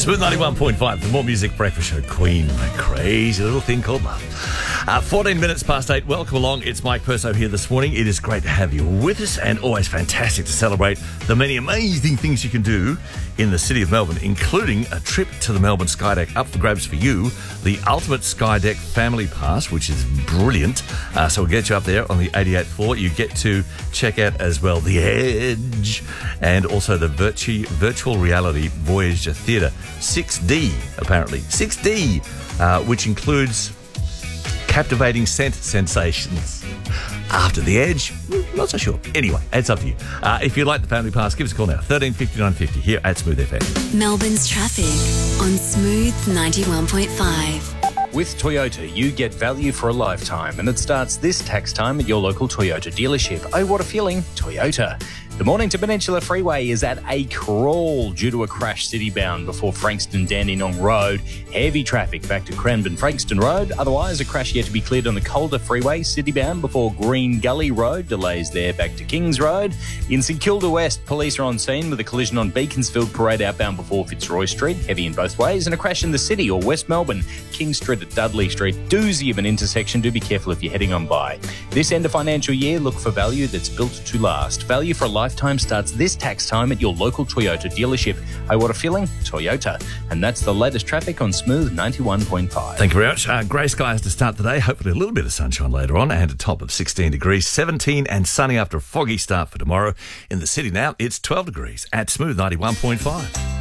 Smooth 91.5, the More Music Breakfast Show. Queen, my crazy little thing called love. 14 minutes past 8. Welcome along. It's Mike Perso here this morning. It is great to have you with us and always fantastic to celebrate the many amazing things you can do in the city of Melbourne, including a trip to the Melbourne Skydeck. Up for grabs for you, the Ultimate Skydeck Family Pass, which is brilliant. So we'll get you up there on the 88th floor. You get to check out as well The Edge and also the virtual reality Voyager Theatre 6D, apparently. 6D, which includes captivating scent sensations. After The Edge, not so sure. Anyway, it's up to you. If you'd like the Family Pass, give us a call now. 135950 here at Smooth FM. Melbourne's traffic on Smooth 91.5. With Toyota, you get value for a lifetime, and it starts this tax time at your local Toyota dealership. Oh, what a feeling, Toyota. The Mornington Peninsula Freeway is at a crawl due to a crash citybound before Frankston Dandenong Road. Heavy traffic back to Cranbourne Frankston Road. Otherwise, a crash yet to be cleared on the Calder Freeway citybound before Green Gully Road. Delays there back to Kings Road. In St Kilda West, police are on scene with a collision on Beaconsfield Parade outbound before Fitzroy Street. Heavy in both ways. And a crash in the city or West Melbourne, King Street at Dudley Street. Doozy of an intersection. Do be careful if you're heading on by. This end of financial year, look for value that's built to last. Value for a lifetime starts this tax time at your local Toyota dealership. Oh, what a feeling, Toyota. And that's the latest traffic on Smooth 91.5. Thank you very much. Grey skies to start the day. Hopefully a little bit of sunshine later on and a top of 16 degrees. 17 and sunny after a foggy start for tomorrow. In the city now, it's 12 degrees at Smooth 91.5.